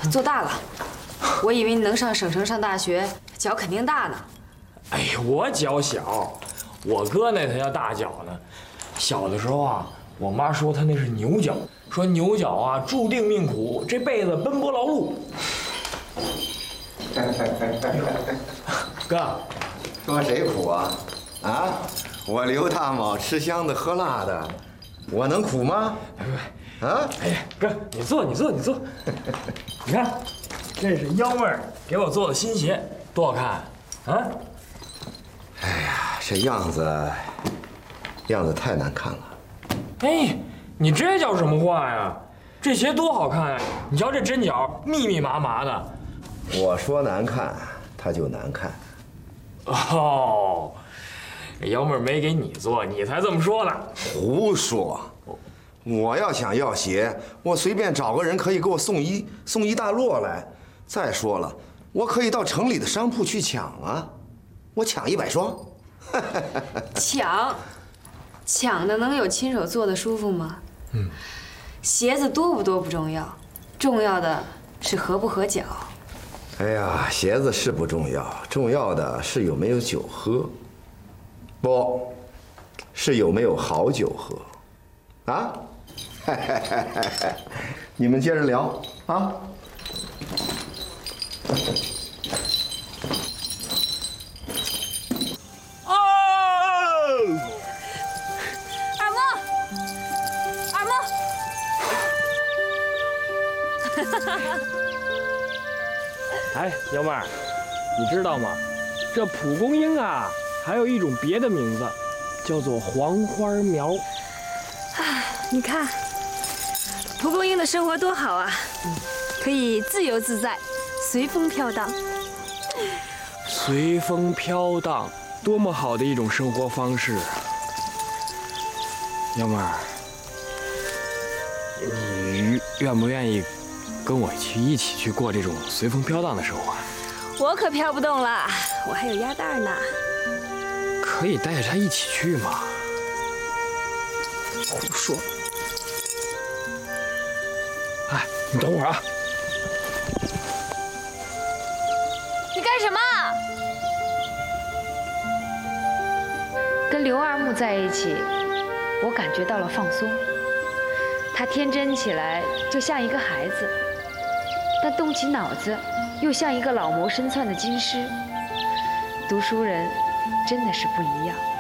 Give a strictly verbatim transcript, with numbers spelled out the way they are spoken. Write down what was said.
做大了。我以为你能上省城上大学，脚肯定大呢。 哎呀，我脚小，我哥那才叫大脚呢。小的时候啊，我妈说他那是牛脚，说牛脚啊注定命苦，这辈子奔波劳碌。哥， 说谁苦啊？啊，我刘大卯吃香的喝辣的，我能苦吗？啊！ 哎呀，哥，你坐，你坐，你坐。你看，这是幺妹儿给我做的新鞋，多好看啊！ 哎呀，这样子，样子太难看了。 哎，你这叫什么话呀？这鞋多好看呀！你瞧这针脚密密麻麻的。 我说难看，它就难看。 哦，幺妹儿没给你做，你才这么说呢。 胡说！我要想要鞋，我随便找个人可以给我送一送一大摞来。再说了，我可以到城里的商铺去抢啊，我抢一百双。 抢，抢的能有亲手做的舒服吗？嗯，鞋子多不多不重要，重要的是合不合脚。 哎呀，鞋子是不重要，重要的是有没有酒喝，不是有没有好酒喝，啊？你们接着聊啊。 哦， 二莫，二莫。 哎，幺妹儿，你知道吗？这蒲公英啊，还有一种别的名字，叫做黄花苗。 哎，你看，蒲公英的生活多好啊，可以自由自在，随风飘荡。 随风飘荡，多么好的一种生活方式啊！幺妹儿，你愿不愿意跟我去一起去过这种随风飘荡的生活啊？ 我可飘不动了，我还有鸭蛋呢。 可以带着他一起去吗？胡说！哎，你等会儿啊！ 你干什么？ 跟刘二木在一起，我感觉到了放松。他天真起来就像一个孩子，但动起脑子又像一个老谋深算的军师。读书人真的是不一样。